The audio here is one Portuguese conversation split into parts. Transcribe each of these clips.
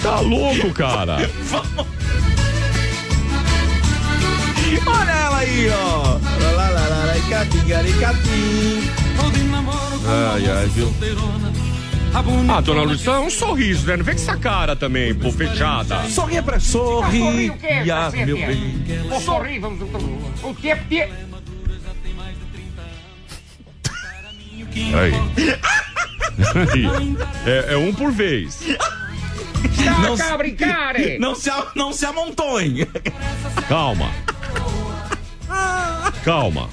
Tá louco, cara. Olha ela aí, ó. Ai, viu? Ah, dona Lourdes, é um sorriso, né? Não vem com essa cara também, pô, fechada. Sorria pra sorrir. Sorrir o quê, Meu bem. Vou sorrir, vamos... O tempo de... Aí. É um por vez. Está cá a brincar! Não se amontoem. Calma. Calma.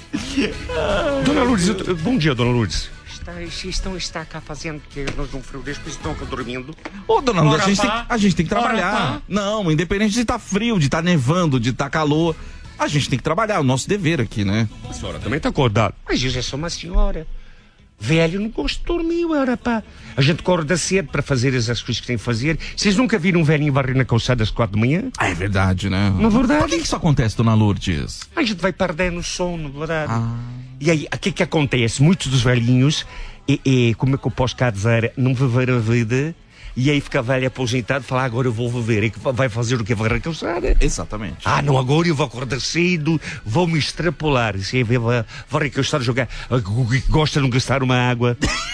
Dona Lourdes, bom dia, dona Lourdes. Está cá fazendo que nós num frio desse, estão cá dormindo. Ô, dona Lourdes, Ora, a gente tem que Ora, trabalhar. pá. Não, independente de estar frio, de estar nevando, de estar calor, a gente tem que trabalhar, é o nosso dever aqui, né? A senhora também tá acordada. Mas eu já sou uma senhora. Velho, não gosto de dormir, ora pá. A gente acorda cedo para fazer as coisas que tem que fazer. Vocês nunca viram um velhinho varrer na calçada às 4 da manhã? É verdade, né? Não é verdade? Por que isso acontece, dona Lourdes? A gente vai perdendo o sono, verdade? E aí, o que acontece? Muitos dos velhinhos, como é que eu posso cá dizer, não viveram a vida, e aí fica velho aposentado e fala, agora eu vou viver. E que vai fazer o que? Varrer a calçada? Exatamente. Ah, não, agora eu vou acordar cedo, vou me extrapolar. Isso aí, varrer a calçada, jogar. O que gosta de não gastar uma água.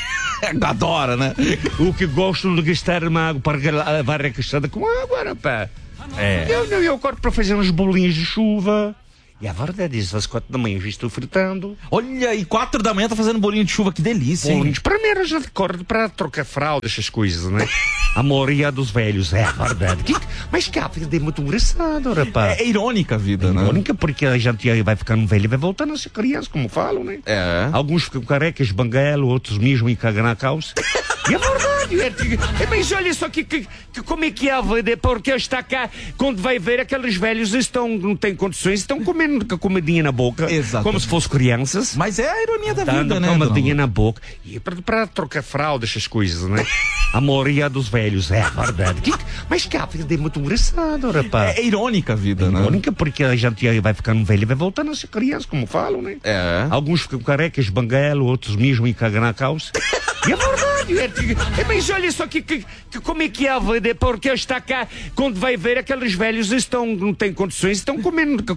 Adora, né? O que gosto de gastar uma água para varrer a calçada com água, rapaz. É. Eu acordo para fazer uns bolinhos de chuva. E a verdade é isso, às 4 da manhã eu já estou fritando. Olha, e 4 da manhã tá fazendo bolinho de chuva, que delícia, hein? Bolinhos, para mim eu já acordo para trocar fralda, essas coisas, né? A maioria dos velhos, é a verdade. Mas que a vida é muito engraçado, rapaz. É irônica a vida, né? Irônica porque a gente vai ficando velho e vai voltando a ser criança, como falam, né? É. Alguns ficam carecas, banguelo, outros mijam e cagam na calça. E é verdade. Mas olha só como é que é a vida, porque está cá, quando vai ver aqueles velhos não têm condições, estão comendo com a comidinha na boca, Exatamente. como se fossem crianças. Mas é a ironia da vida, Dando né? comidinha na boca. E para trocar fralda, essas coisas, né? A maioria dos velhos, é a verdade. Mas que a vida é muito engraçado, rapaz. É irônica a vida, né? Irônica porque a gente vai ficando velho e vai voltando a ser criança, como falam, né? É. Alguns ficam carecas, banguelo, outros mijam e cagam na calça. E é verdade. Mas olha só como é que é a vida, porque está cá, quando vai ver aqueles velhos não têm condições, estão comendo com a